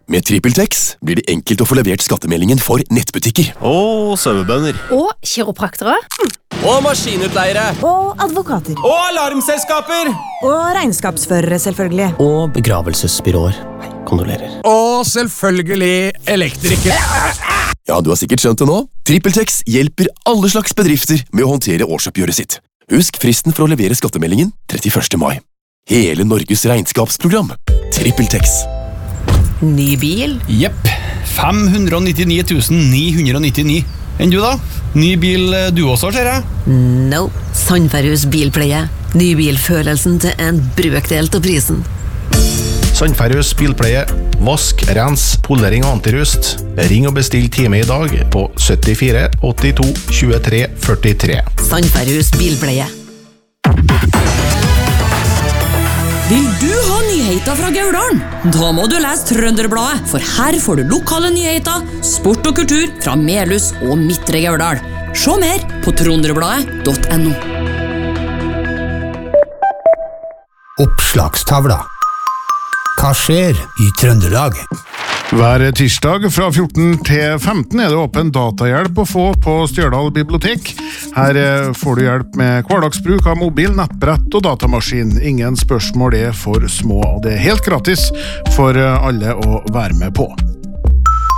Med TrippelTex blir det enkelt å få levert skattemeldingen for nettbutikker. Og sauebønder. Og kiropraktere. Og maskinutleiere. Og advokater. Og alarmselskaper. Og regnskapsførere, selvfølgelig. Og begravelsesbyråer. Kondolerer. Og selvfølgelig elektrikere. Ja, du har sikkert skjønt det nå. TrippelTex hjelper alle slags bedrifter med å håndtere årsoppgjøret sitt. Husk fristen for å levere skattemeldingen 31. mai. Hele Norges regnskapsprogram. TrippelTex. Ny bil? Jepp. 599 999. Enn du da? Ny bil du også, ser jeg? No. Sandferhus bilpleie. Nybilfølelsen til en brøkdel av prisen. Sandferhus bilpleie. Vask, rens, polering og antirust. Ring og bestill time i dag på 74 82 23 43. Sandferhus bilpleie. Vil du ha nyheter fra Gauldalen? Da må du lese Trønderbladet, for her får du lokale nyheter, sport og kultur fra Melhus og Midtre Gauldal. Se mer på trønderbladet.no. Oppslagstavla. Hva skjer i Trøndelag? Hver tirsdag fra 14 til 15 er det åpen datahjelp å få på Stjørdal bibliotek. Her får du hjelp med hverdagsbruk av mobil, nettbrett og datamaskin. Ingen spørsmål er for små, og det er helt gratis for alle å være med på.